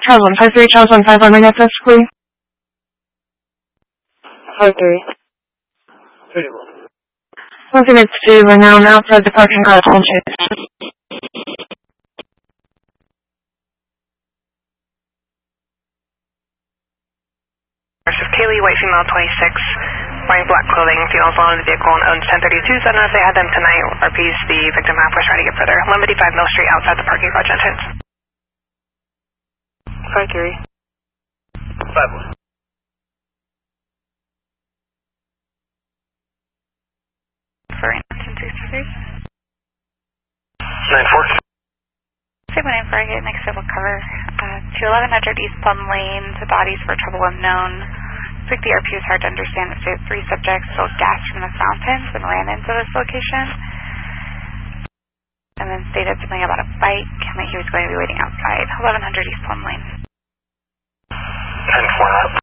Charles 153, Charles 151, ring access, please. 53. 152, we're now outside the parking garage, hold chase. Kaylee, white female, 26, wearing black clothing, females alone in the vehicle and owns 1032, so I don't know if they had them tonight or piece the victim half was trying to get further. 155 Mill Street outside the parking garage entrance. 53. 51. Sorry, 1063. 94. Same one in Farragut, next to cover. To 1100 East Plum Lane, the bodies for trouble unknown. Looks like the RP was hard to understand. It said 3 subjects stole gas from the fountains and ran into this location. And then stated something about a bike and that he was going to be waiting outside. 1100 East Plum Lane. 10-4 up.